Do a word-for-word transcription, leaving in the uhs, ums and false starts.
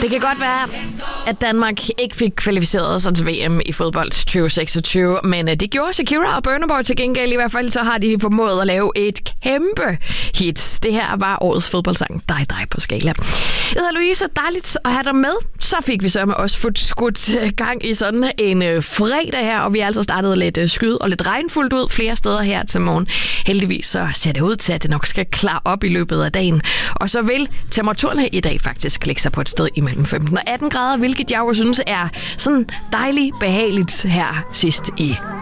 Det kan godt være, at Danmark ikke fik kvalificeret sig til V M i fodbold tyve seksogtyve, men det gjorde Shakira og Burna Boy til gengæld. I hvert fald så har de formået at lave et kæmpe hit. Det her var årets fodboldsang, Dig Dig på Skala. Jeg hedder Louise, dejligt at have dig med. Så fik vi så med os fået skudt gang i sådan en fredag her, og vi har altså startet lidt skyd og lidt regnfuldt ud flere steder her til morgen. Heldigvis så ser det ud til, at det nok skal klare op i løbet af dagen. Og så vil temperaturerne i dag faktisk klikke sig på et sted imellem femten og atten grader, hvilket jeg jo synes er sådan dejligt behageligt her sidst i